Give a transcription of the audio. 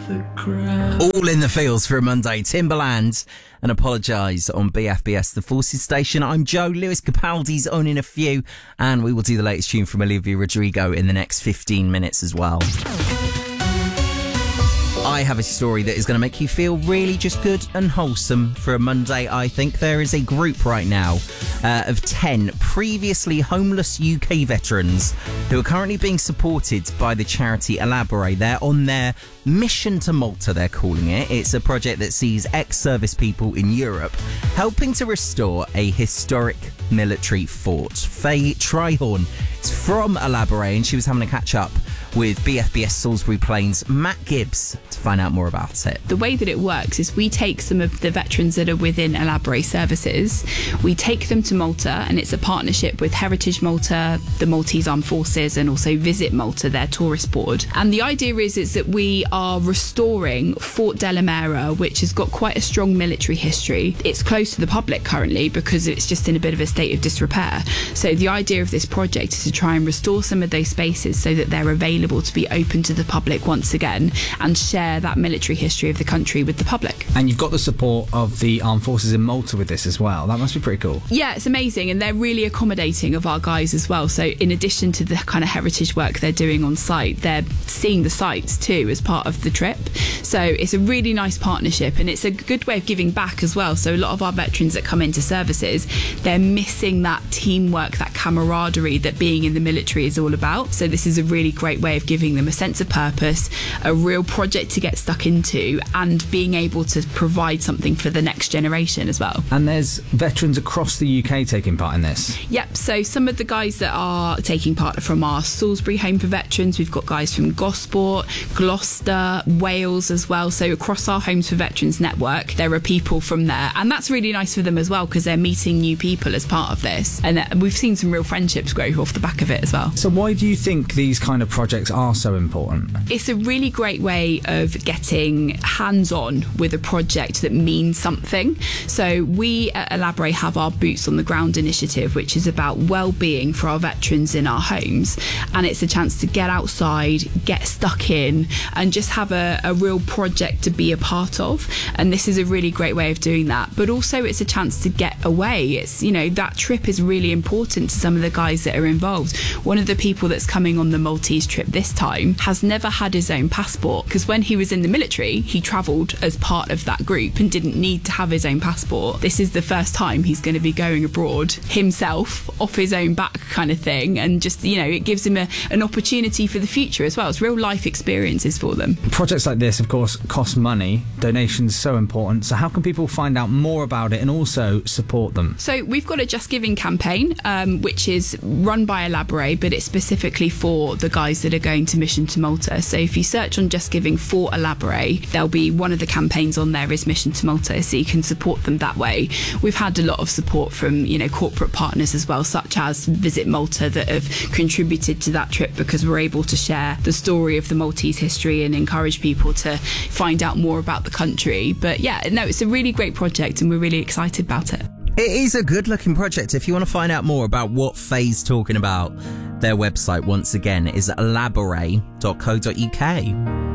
All in the Fields for a Monday. Timberland and Apologise on BFBS, the Forces station. I'm Joe. Lewis Capaldi's on in a few, and we will do the latest tune from Olivia Rodrigo in the next 15 minutes as well. I have a story that is going to make you feel really just good and wholesome for a Monday, I think. There is a group right now of 10 previously homeless UK veterans who are currently being supported by the charity Elaborate. They're on their Mission to Malta, they're calling it. It's a project that sees ex-service people in Europe helping to restore a historic military fort. Faye Trihorn is from Elaborate, and she was having a catch-up with BFBS Salisbury Plains' Matt Gibbs to find out more about it. The way that it works is we take some of the veterans that are within Elaborate services, we take them to Malta, and it's a partnership with Heritage Malta, the Maltese Armed Forces, and also Visit Malta, their tourist board. And the idea is that we are restoring Fort Delamera, which has got quite a strong military history. It's closed to the public currently because it's just in a bit of a state of disrepair. So the idea of this project is to try and restore some of those spaces so that they're available to be open to the public once again and share that military history of the country with the public. And you've got the support of the Armed Forces in Malta with this as well. That must be pretty cool. Yeah, it's amazing, and they're really accommodating of our guys as well. So in addition to the kind of heritage work they're doing on site, they're seeing the sites too as part of the trip. So it's a really nice partnership, and it's a good way of giving back as well. So a lot of our veterans that come into services, they're missing that teamwork, that camaraderie that being in the military is all about. So this is a really great way of giving them a sense of purpose, a real project to get stuck into, and being able to provide something for the next generation as well. And there's veterans across the UK taking part in this? Yep, so some of the guys that are taking part are from our Salisbury Home for Veterans. We've got guys from Gosport, Gloucester, Wales as well. So across our Homes for Veterans network, there are people from there, and that's really nice for them as well because they're meeting new people as part of this, and we've seen some real friendships grow off the back of it as well. So why do you think these kind of projects are so important? It's a really great way of getting hands-on with a project that means something. So we at Elaborate have our Boots on the Ground initiative, which is about well-being for our veterans in our homes, and it's a chance to get outside, get stuck in, and just have a real project to be a part of. And this is a really great way of doing that, but also it's a chance to get away. It's, you know, that trip is really important to some of the guys that are involved. One of the people that's coming on the Maltese trip this time has never had his own passport, because when he was in the military he travelled as part of that group and didn't need to have his own passport. This is the first time he's going to be going abroad himself off his own back kind of thing, and just, you know, it gives him an opportunity for the future as well. It's real life experiences for them. Projects like this of course cost money. Donations so important. So how can people find out more about it and also support them? So we've got a Just Giving campaign which is run by Elaborate, but it's specifically for the guys that are going to Mission to Malta. So if you search on Just Giving for Elaborate, there'll be one of the campaigns on there is Mission to Malta, so you can support them that way. We've had a lot of support from, you know, corporate partners as well, such as Visit Malta, that have contributed to that trip because we're able to share the story of the Maltese history and encourage people to find out more about the country. But yeah, no, it's a really great project and we're really excited about it. It is a good looking project. If you want to find out more about what Faye's talking about, their website once again is elaborate.co.uk.